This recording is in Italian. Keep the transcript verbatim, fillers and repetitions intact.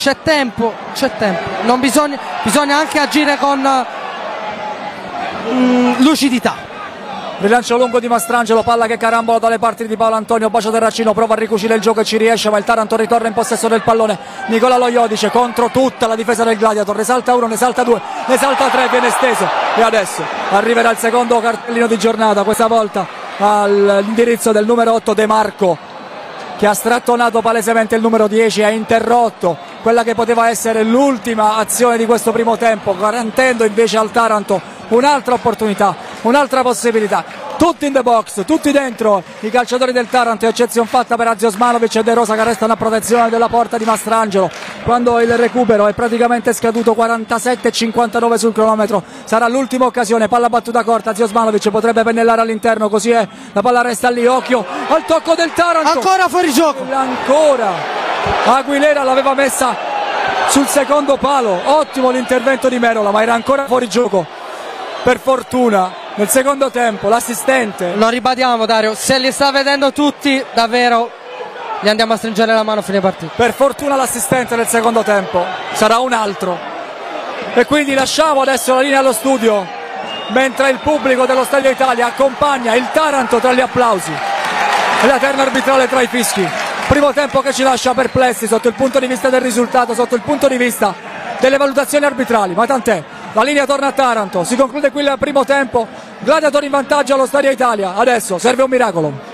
C'è tempo, c'è tempo, non bisogna, bisogna anche agire con mm, lucidità. Rilancio lungo di Mastrangelo, palla che carambola dalle parti di Paolo Antonio, Bacio Terracino prova a ricucire il gioco e ci riesce, ma il Taranto ritorna in possesso del pallone. Nicola Loiodice contro tutta la difesa del Gladiator, ne salta uno, ne salta due, ne salta tre, viene esteso e adesso arriverà il secondo cartellino di giornata, questa volta all'indirizzo del numero otto De Marco, che ha strattonato palesemente il numero dieci, ha interrotto quella che poteva essere l'ultima azione di questo primo tempo, garantendo invece al Taranto un'altra opportunità, un'altra possibilità. Tutti in the box, tutti dentro i calciatori del Taranto, eccezione fatta per Azio Osmanovic e De Rosa che restano a protezione della porta di Mastrangelo. Quando il recupero è praticamente scaduto, quarantasette e cinquantanove sul cronometro, sarà l'ultima occasione, palla battuta corta, Azio Osmanovic potrebbe pennellare all'interno, così è, la palla resta lì, occhio al tocco del Taranto, Ancora fuori gioco, e ancora Aguilera l'aveva messa sul secondo palo, ottimo l'intervento di Merola, ma era ancora fuori gioco. Per fortuna nel secondo tempo l'assistente, lo ribadiamo Dario, se li sta vedendo tutti davvero gli andiamo a stringere la mano a fine partita. per fortuna l'assistente nel secondo tempo sarà un altro, e quindi lasciamo adesso la linea allo studio mentre il pubblico dello Stadio Italia accompagna il Taranto tra gli applausi e la terna arbitrale tra i fischi. Primo tempo che ci lascia perplessi sotto il punto di vista del risultato, sotto il punto di vista delle valutazioni arbitrali, ma tant'è, la linea torna a Taranto, si conclude qui il primo tempo, Gladiator in vantaggio allo Stadio Italia, adesso serve un miracolo.